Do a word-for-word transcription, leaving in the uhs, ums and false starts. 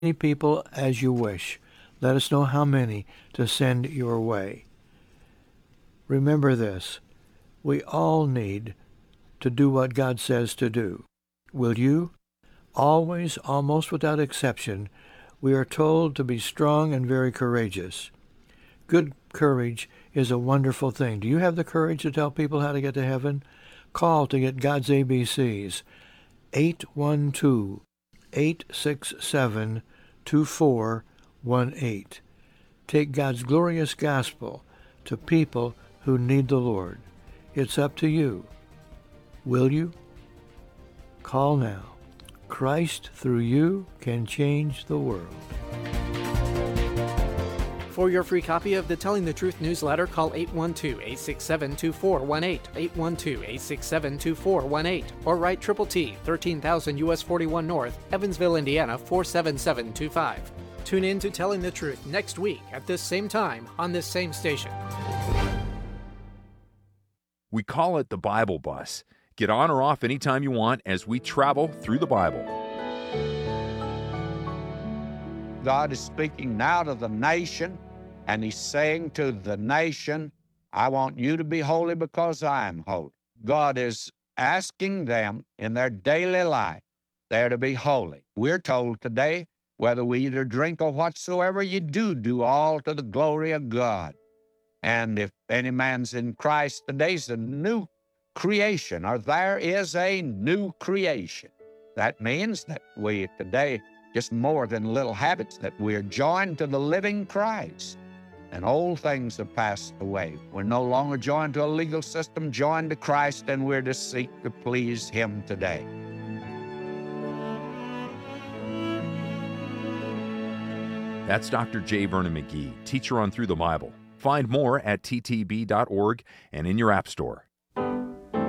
many people as you wish. Let us know how many to send your way. Remember this. We all need to do what God says to do. Will you? Always, almost without exception, we are told to be strong and very courageous. Good courage is a wonderful thing. Do you have the courage to tell people how to get to heaven? Call to get God's A B Cs. eight one two, eight six seven, two four one eight. Take God's glorious gospel to people who need the Lord. It's up to you. Will you? Call now. Christ through you can change the world. For your free copy of the Telling the Truth newsletter, call eight one two, eight six seven, two four one eight, eight one two, eight six seven, two four one eight, or write Triple T, thirteen thousand U S forty-one North, Evansville, Indiana, four seven seven two five. Tune in to Telling the Truth next week at this same time on this same station. We call it the Bible Bus. Get on or off anytime you want as we travel through the Bible. God is speaking now to the nation, and he's saying to the nation, I want you to be holy because I am holy. God is asking them in their daily life, they're to be holy. We're told today, whether we eat or drink or whatsoever you do, do all to the glory of God. And if any man's in Christ, today's a new creation, or there is a new creation. That means that we today, just more than little habits, that we're joined to the living Christ. And old things have passed away. We're no longer joined to a legal system, joined to Christ, and we're to seek to please him today. That's Doctor J. Vernon McGee, teacher on Through the Bible. Find more at t t b dot org and in your app store.